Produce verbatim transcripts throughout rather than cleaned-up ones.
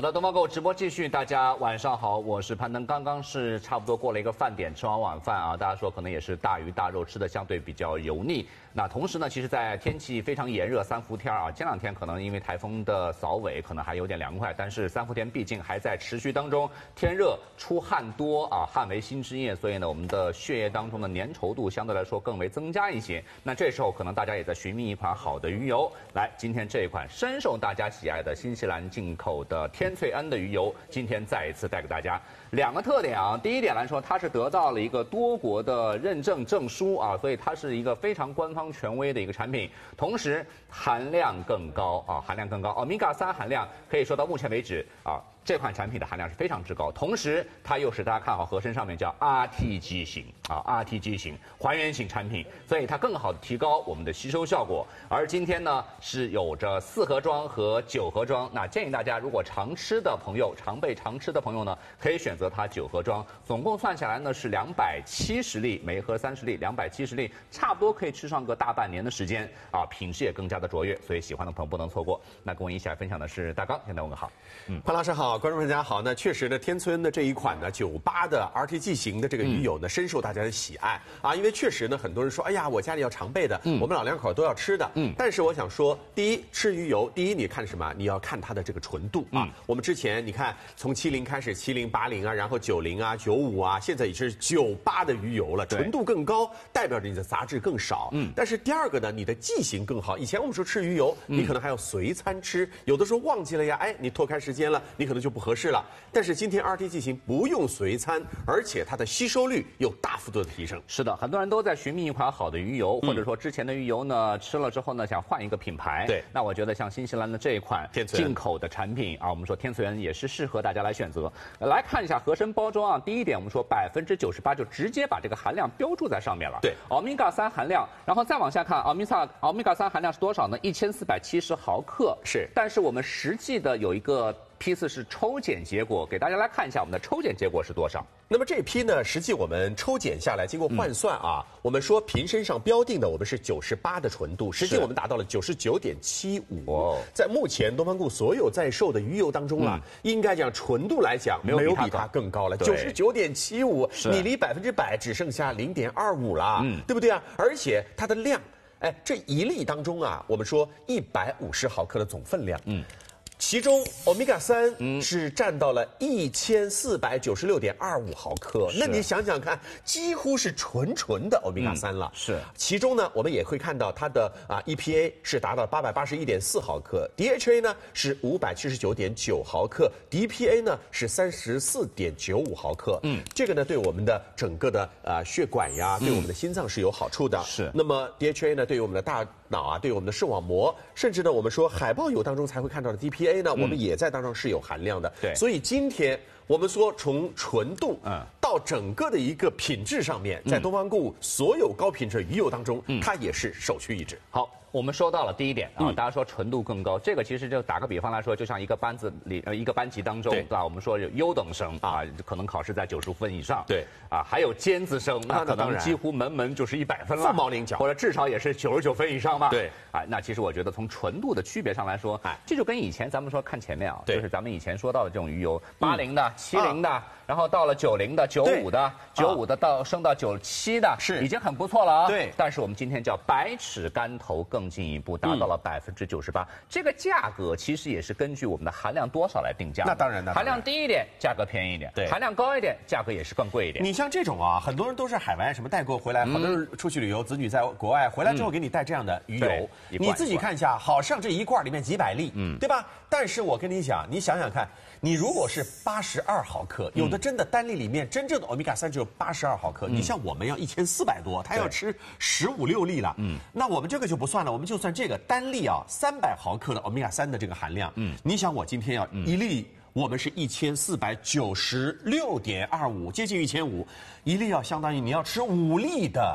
好的，东方购物直播继续，大家晚上好，我是攀登。刚刚是差不多过了一个饭点，吃完晚饭啊，大家说可能也是大鱼大肉吃的相对比较油腻。那同时呢，其实，在天气非常炎热三伏天啊，前两天可能因为台风的扫尾，可能还有点凉快，但是三伏天毕竟还在持续当中，天热出汗多啊，汗为心之液，所以呢，我们的血液当中的粘稠度相对来说更为增加一些。那这时候可能大家也在寻觅一款好的鱼油，来，今天这一款深受大家喜爱的新西兰进口的天翠恩的鱼油，今天再一次带给大家两个特点啊。第一点来说，它是得到了一个多国的认证证书啊，所以它是一个非常官方权威的一个产品，同时含量更高啊，含量更高，欧米伽三含量可以说到目前为止啊，这款产品的含量是非常之高，同时它又是大家看好盒身上面叫 R T G 型啊 ，R T G 型还原型产品，所以它更好的提高我们的吸收效果。而今天呢是有着四盒装和九盒装，那建议大家如果常吃的朋友、常备常吃的朋友呢，可以选择它九盒装，总共算下来呢是两百七十粒，每盒三十粒，两百七十粒，差不多可以吃上个大半年的时间啊，品质也更加的卓越，所以喜欢的朋友不能错过。那跟我一起来分享的是大刚，先来问个好。 嗯，潘老师好。观众朋友大家好，那确实呢，天翠恩的这一款呢九八的 R T G 型的这个鱼油呢，深受大家的喜爱啊，因为确实呢，很多人说，哎呀，我家里要常备的，嗯、我们老两口都要吃的，嗯，但是我想说，第一，吃鱼油，第一你看什么？你要看它的这个纯度啊。嗯、我们之前你看，从七零开始，七零、八零啊，然后九零啊、九五啊，现在已经是九八的鱼油了，纯度更高，代表着你的杂质更少。嗯，但是第二个呢，你的剂型更好。以前我们说吃鱼油，你可能还要随餐吃，有的时候忘记了呀，哎，你拖开时间了，你可能就不合适了。但是今天 R T G 型不用随餐，而且它的吸收率又大幅度的提升。 是的，很多人都在寻觅一款好的鱼油，嗯、或者说之前的鱼油呢吃了之后呢想换一个品牌。 对， 那我觉得像新西兰的这一款进口的产品啊，我们说天翠恩也是适合大家来选择。来看一下盒身包装啊，第一点我们说百分之九十八就直接把这个含量标注在上面了。 对， 欧米伽三含量，然后再往下看，欧米伽欧米伽三含量是多少呢？一千四百七十毫克。 是， 但是我们实际的有一个批次是抽检结果，给大家来看一下我们的抽检结果是多少。 那么这批呢，实际我们抽检下来，经过换算啊，嗯、我们说瓶身上标定的我们是九十八的纯度，实际我们达到了九十九点七五。哦，在目前东方顾所有在售的鱼油当中啊，嗯、应该讲纯度来讲没有比它更高了，九十九点七五，你离百分之百只剩下零点二五了，嗯，对不对啊？而且它的量，哎，这一粒当中啊，我们说一百五十毫克的总分量，嗯。其中欧米伽三是占到了一千四百九十六点二五毫克，那你想想看，几乎是纯纯的欧米伽三了。嗯、 是， 其中呢，我们也会看到它的啊 E P A 是达到八百八十一点四毫克 ，D H A 呢是五百七十九点九毫克 ，D P A 呢是三十四点九五毫克。嗯，这个呢对我们的整个的啊血管呀，对我们的心脏是有好处的。 嗯、是。 那么 D H A 呢，对于我们的大脑啊，对于我们的视网膜，甚至呢，我们说海豹油当中才会看到的 D P A 呢，我们也在当中是有含量的。 对， 所以今天我们说从纯度嗯到整个的一个品质上面，在东方购所有高品质鱼油当中，它也是首屈一指。 好。我们说到了第一点啊，嗯、大家说纯度更高，这个其实就打个比方来说，就像一个班子里呃一个班级当中，对吧？我们说有优等生啊，可能考试在九十分以上， 对啊，还有尖子生，那可能几乎门门就是一百分了， 凤毛麟角， 或者至少也是九十九分以上吧。 对啊，那其实我觉得从纯度的区别上来说，哎，这就跟以前咱们说看前面啊，就是咱们以前说到的这种鱼油，八零的、七零的，啊、然后到了九零的、九五的、九五的到升到九七的， 是已经很不错了啊。 对， 但是我们今天叫百尺竿头更进一步，达到了百分之九十八，这个价格其实也是根据我们的含量多少来定价。 那当然的， 含量低一点，价格便宜一点； 对， 含量高一点，价格也是更贵一点。 你像这种啊，很多人都是海外什么带过回来，好多人出去旅游，子女在国外回来之后给你带这样的鱼油，你自己看一下，好像这一罐里面几百粒，嗯，对吧？但是我跟你讲，你想想看，你如果是八十二毫克，有的真的单粒里面真正的欧米伽三只有八十二毫克，你像我们要一千四百多，他要吃十五六粒了，嗯，那我们这个就不算了，我们就算这个单粒啊，三百毫克的欧米伽三的这个含量，嗯，你想我今天要一粒。我们是一千四百九十六点二五，接近一千五，一粒要相当于你要吃五粒的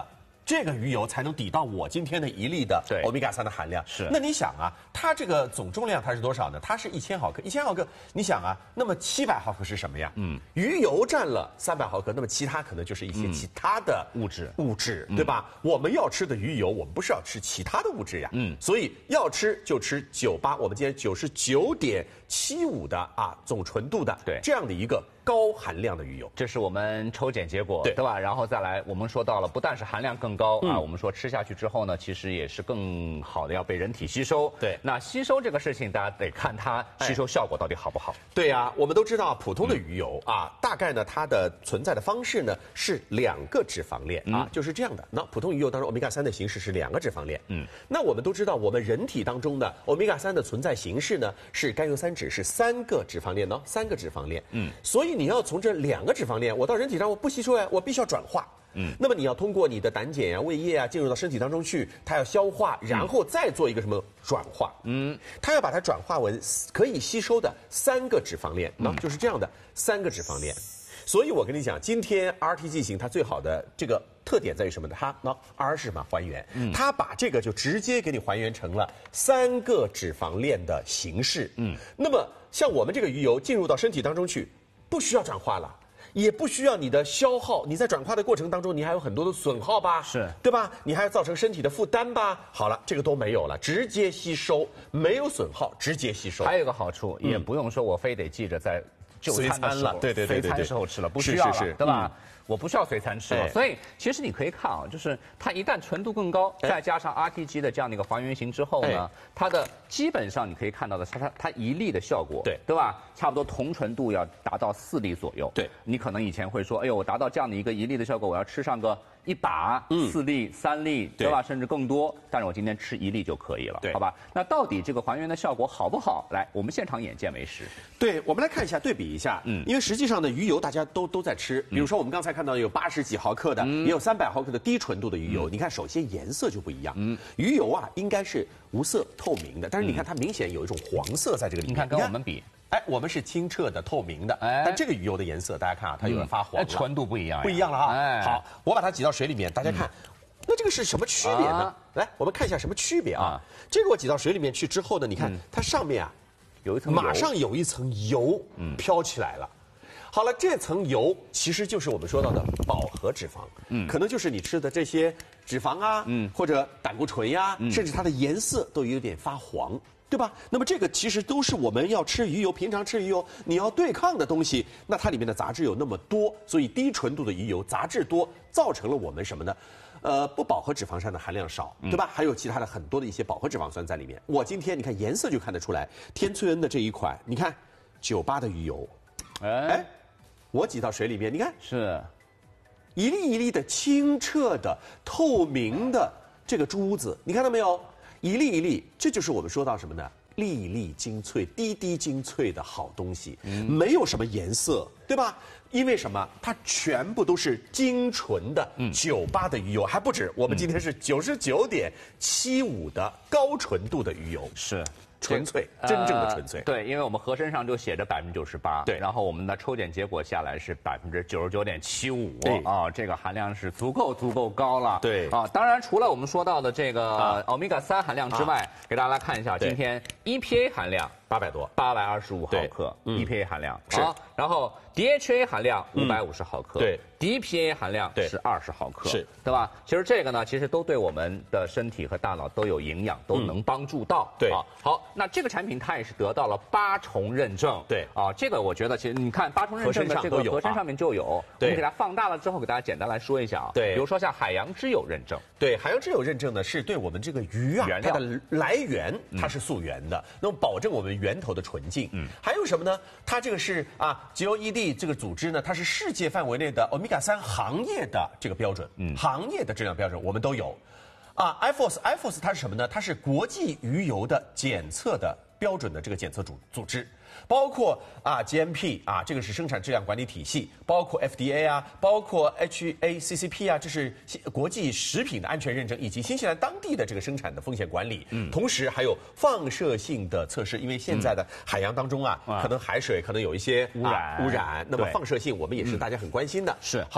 这个鱼油才能抵到我今天的一粒的欧米伽三的含量。 是， 那你想啊，它这个总重量它是多少呢？它是一千毫克，一千毫克，你想啊，那么七百毫克是什么呀？嗯，鱼油占了三百毫克，那么其他可能就是一些其他的物质， 物质，对吧？我们要吃的鱼油，我们不是要吃其他的物质呀。嗯，所以要吃就吃九八，我们今天九十九点七五的啊总纯度的， 对， 这样的一个高含量的鱼油。 这是我们抽检结果， 对对吧？然后再来，我们说到了，不但是含量更高、嗯、啊，我们说吃下去之后呢，其实也是更好的要被人体吸收。 对， 那吸收这个事情，大家得看它吸收效果到底好不好。哎、 对呀、啊，我们都知道普通的鱼油、嗯、啊，大概呢它的存在的方式呢是两个脂肪链、嗯、啊，就是这样的。那普通鱼油当中欧米伽三的形式是两个脂肪链。嗯，那我们都知道，我们人体当中的欧米伽三的存在形式呢是甘油三酯，是三个脂肪链呢，三个脂肪链。嗯，所以你要从这两个脂肪链，我到人体上我不吸收呀，我必须要转化。嗯，那么你要通过你的胆碱呀、胃液啊进入到身体当中去，它要消化，然后再做一个什么转化？嗯，它要把它转化为可以吸收的三个脂肪链，那、嗯、就是这样的三个脂肪链。所以我跟你讲，今天 R T G 型它最好的这个特点在于什么呢？它那 R 是什么？还原，嗯，它把这个就直接给你还原成了三个脂肪链的形式。嗯，那么像我们这个鱼油进入到身体当中去，不需要转化了。也不需要你的消耗，你在转化的过程当中，你还有很多的损耗吧， 是对吧？你还要造成身体的负担吧。好了，这个都没有了，直接吸收，没有损耗，直接吸收。 还有一个好处，嗯、也不用说我非得记着在就餐的时候， 对对对对， 随餐时候吃了，不需要了， 是是是对吧？嗯我不需要随餐吃了， 哎、 所以其实你可以看啊，就是它一旦纯度更高，哎、再加上 R T G 的这样的一个还原型之后呢，哎、它的基本上你可以看到的，它它它一粒的效果， 对对吧？差不多同纯度要达到四粒左右。 对， 你可能以前会说，哎呦，我达到这样的一个一粒的效果，我要吃上个一把、嗯、四粒、三粒，对吧？甚至更多，但是我今天吃一粒就可以了， 对， 好吧？那到底这个还原的效果好不好？来，我们现场眼见为实。 对，我们来看一下，对比一下，嗯，因为实际上呢，鱼油大家都都在吃，比如说我们刚才看到有八十几毫克的，嗯、也有三百毫克的低纯度的鱼油。嗯、你看，首先颜色就不一样。嗯，鱼油啊，应该是无色透明的，但是你看它明显有一种黄色在这个里面。 你看跟我们比， 哎，我们是清澈的、透明的，哎，但这个鱼油的颜色，大家看啊，它有点发黄了， 纯度不一样， 不一样了啊。哎，好，我把它挤到水里面，大家看，那这个是什么区别呢？来，我们看一下什么区别啊？这个我挤到水里面去之后呢，你看它上面啊， 有一层， 马上有一层油飘起来了。好了，这层油其实就是我们说到的饱和脂肪，嗯，可能就是你吃的这些脂肪啊，嗯，或者胆固醇呀、啊，嗯、甚至它的颜色都有点发黄，对吧？那么这个其实都是我们要吃鱼油，平常吃鱼油你要对抗的东西，那它里面的杂质有那么多，所以低纯度的鱼油杂质多，造成了我们什么呢？呃，不饱和脂肪酸的含量少，对吧？还有其他的很多的一些饱和脂肪酸在里面。我今天你看颜色就看得出来，天翠恩的这一款，你看九八的鱼油，哎。哎我挤到水里面，你看是一粒一粒的清澈的、透明的这个珠子，你看到没有？一粒一粒，这就是我们说到什么呢？粒粒精粹、滴滴精粹的好东西，嗯、没有什么颜色，对吧？因为什么？它全部都是精纯的九八的鱼油，嗯、还不止。我们今天是九十九点七五的高纯度的鱼油， 是。 纯粹，真正的纯粹、呃。 对，因为我们盒身上就写着百分之九十八， 对， 然后我们的抽检结果下来是百分之九十九点七五啊，这个含量是足够足够高了。 对啊，当然除了我们说到的这个欧米伽三含量之外，啊、给大家来看一下今天 E P A 含量八百多， 八百二十五毫克、嗯、E P A 含量是， 啊、然后 D H A 含量五百五十毫克， 嗯、对 ，D P A 含量是二十毫克， 是， 对吧？其实这个呢，其实都对我们的身体和大脑都有营养，都能帮助到。 对啊，好，那这个产品它也是得到了八重认证。 对啊，这个我觉得其实你看八重认证的这个盒身上面就有，我们给它放大了之后，给大家简单来说一下啊。 对， 比如说像海洋之友认证。 对，海洋之友认证呢，是对我们这个鱼啊，它的来源它是溯源的，那么保证我们源头的纯净。嗯，还有什么呢？它这个是啊 ，G O E D 这个组织呢，它是世界范围内的欧米伽三行业的这个标准，嗯，行业的质量标准我们都有。啊 ，I F O S，I F O S 它是什么呢？它是国际鱼油的检测的标准的这个检测组组织。包括啊 G M P 啊，这个是生产质量管理体系，包括 F D A 啊，包括 H A C C P 啊，这是国际食品的安全认证，以及新西兰当地的这个生产的风险管理。嗯，同时还有放射性的测试，因为现在的海洋当中啊，嗯、可能海水可能有一些污染、 啊、污染，那么放射性我们也是大家很关心的。 嗯、是好。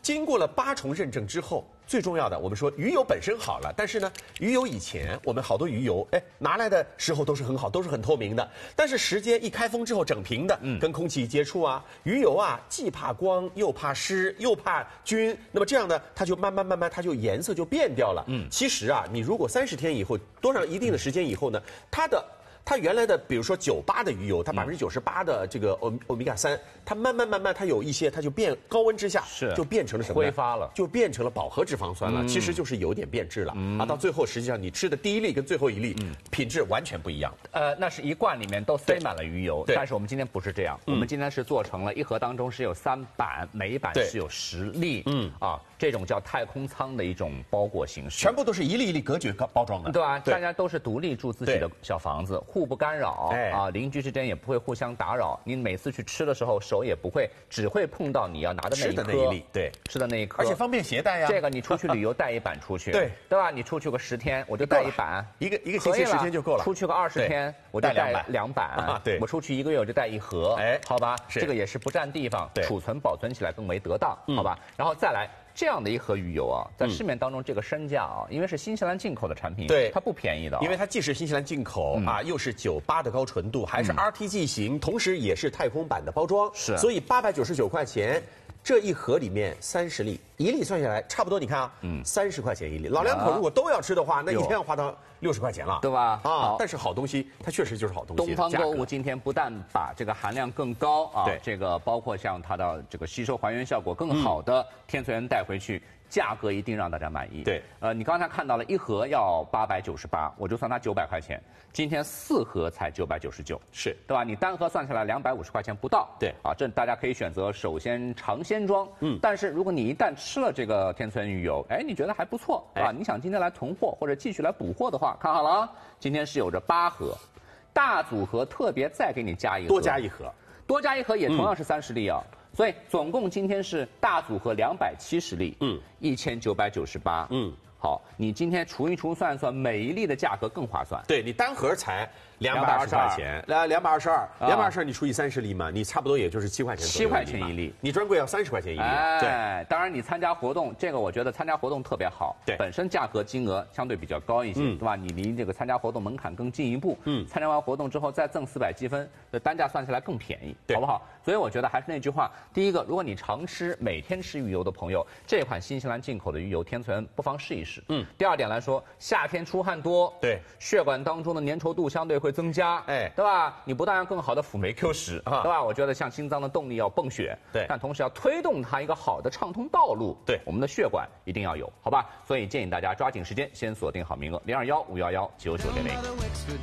经过了八重认证之后，最重要的，我们说鱼油本身好了，但是呢，鱼油以前我们好多鱼油，哎，拿来的时候都是很好，都是很透明的。但是时间一开封之后，整瓶的，嗯，跟空气一接触啊，鱼油啊，既怕光，又怕湿，又怕菌。那么这样呢，它就慢慢慢慢，它就颜色就变掉了。嗯，其实啊，你如果三十天以后，多上一定的时间以后呢，它的。它原来的，比如说九八的鱼油，它百分之九十八的这个欧欧米伽三，它慢慢慢慢，它有一些，它就变高温之下， 是就变成了什么？ 挥发了， 就变成了饱和脂肪酸了。嗯、其实就是有点变质了、嗯、啊。到最后，实际上你吃的第一粒跟最后一粒、嗯、品质完全不一样。 呃，那是一罐里面都塞满了鱼油，但是我们今天不是这样，嗯、我们今天是做成了一盒当中是有三板，每一板是有十粒，嗯啊，这种叫太空舱的一种包裹形式， 全部都是一粒一粒隔绝包装的， 对吧？大家都是独立住自己的小房子，互不干扰。哎、啊，邻居之间也不会互相打扰。你每次去吃的时候，手也不会，只会碰到你要拿的那一颗， 吃的那一粒，对， 吃的那一颗， 而且方便携带呀。 这个你出去旅游带一板出去， 对， 对吧？你出去个十天，我就带一板， 一个一个星期十天就够了。 出去个二十天，我就带两板， 啊、对， 我出去一个月我就带一盒，哎，好吧，这个也是不占地方，储存保存起来更为得当，嗯、好吧？然后再来。这样的一盒鱼油啊，在市面当中这个身价啊，因为是新西兰进口的产品， 对， 它不便宜的、哦， 因为它既是新西兰进口、嗯、啊，又是九八的高纯度，还是 R T G 型，嗯、同时也是太空版的包装， 是， 所以八百九十九块钱。这一盒里面三十粒，一粒算下来差不多，你看啊，嗯，三十块钱一粒。老两口如果都要吃的话，那一天要花到六十块钱了， 对吧？ 啊，但是好东西它确实就是好东西。 东方购物今天不但把这个含量更高啊， 对， 这个包括像它的这个吸收还原效果更好的天萃源带回去。价格一定让大家满意。 对， 呃，你刚才看到了一盒要八百九十八，我就算它九百块钱，今天四盒才九百九十九， 是， 对吧？你单盒算下来两百五十块钱不到。 对， 啊，这大家可以选择首先尝鲜装，嗯，但是如果你一旦吃了这个天萃鱼油，哎，你觉得还不错，啊，你想今天来囤货或者继续来补货的话，看好了啊，今天是有着八盒，大组合特别再给你加一盒， 多加一盒， 多加一盒也同样是三十粒啊。嗯，所以总共今天是大组合两百七十粒，嗯，一千九百九十八，嗯，好，你今天除一除算一算，每一粒的价格更划算。 对，你单盒才两百二十块钱，来两百二十二，两百二十二你除以三十粒嘛，你差不多也就是七块钱左右， 七块钱一粒， 你专柜要三十块钱一粒。 哎，当然你参加活动，这个我觉得参加活动特别好， 对， 本身价格金额相对比较高一些，对吧？你离这个参加活动门槛更进一步，嗯，参加完活动之后再赠四百积分，这单价算下来更便宜，好不好？所以我觉得还是那句话，第一个，如果你常吃、每天吃鱼油的朋友，这款新西兰进口的鱼油天萃源不妨试一试。嗯。第二点来说，夏天出汗多， 对， 血管当中的粘稠度相对会增加，哎，对吧？你不但要更好的辅酶 Q 十，啊，对吧？我觉得像心脏的动力要泵血， 对， 但同时要推动它一个好的畅通道路， 对， 我们的血管一定要有，好吧？所以建议大家抓紧时间，先锁定好名额，零二幺五幺幺九九零零。